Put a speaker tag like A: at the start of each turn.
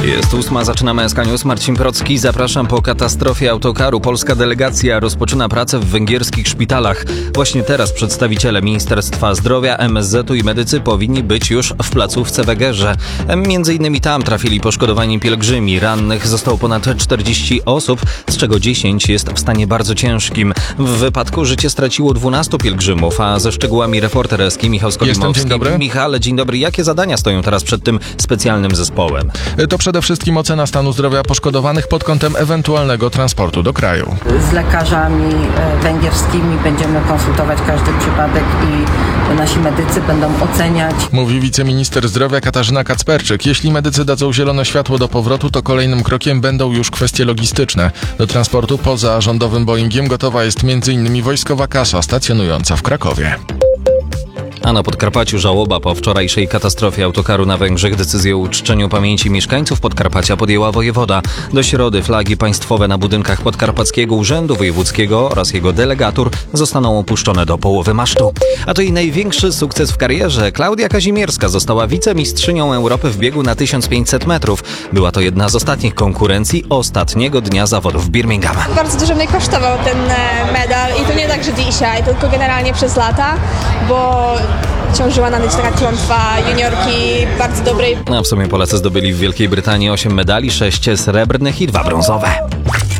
A: Jest 8, zaczynamy SK News. Marcin Procki, zapraszam. Po katastrofie autokaru polska delegacja rozpoczyna pracę w węgierskich szpitalach. Właśnie teraz przedstawiciele Ministerstwa Zdrowia, MSZ-u i medycy powinni być już w placówce w Egerze. Między innymi tam trafili poszkodowani pielgrzymi. Rannych zostało ponad 40 osób, z czego 10 jest w stanie bardzo ciężkim. W wypadku życie straciło 12 pielgrzymów, a ze szczegółami reporter Eski Michał Skolimowski.
B: Dzień dobry.
A: Michale, dzień dobry. Jakie zadania stoją teraz przed tym specjalnym zespołem?
B: To przede wszystkim ocena stanu zdrowia poszkodowanych pod kątem ewentualnego transportu do kraju.
C: Z lekarzami węgierskimi będziemy konsultować każdy przypadek i nasi medycy będą oceniać.
B: Mówi wiceminister zdrowia Katarzyna Kacperczyk. Jeśli medycy dadzą zielone światło do powrotu, to kolejnym krokiem będą już kwestie logistyczne. Do transportu poza rządowym Boeingiem gotowa jest m.in. wojskowa kasza stacjonująca w Krakowie.
A: A na Podkarpaciu żałoba po wczorajszej katastrofie autokaru na Węgrzech. Decyzję o uczczeniu pamięci mieszkańców Podkarpacia podjęła wojewoda. Do środy flagi państwowe na budynkach Podkarpackiego Urzędu Wojewódzkiego oraz jego delegatur zostaną opuszczone do połowy masztu. A to jej największy sukces w karierze. Klaudia Kazimierska została wicemistrzynią Europy w biegu na 1500 metrów. Była to jedna z ostatnich konkurencji ostatniego dnia zawodów w Birmingham.
D: Bardzo dużo mnie kosztował ten medal i to nie tak, że dzisiaj, tylko generalnie przez lata, bo ciążyła na mnie taka klątwa juniorki bardzo dobrej.
A: A w sumie Polacy zdobyli w Wielkiej Brytanii 8 medali, 6 srebrnych i 2 brązowe.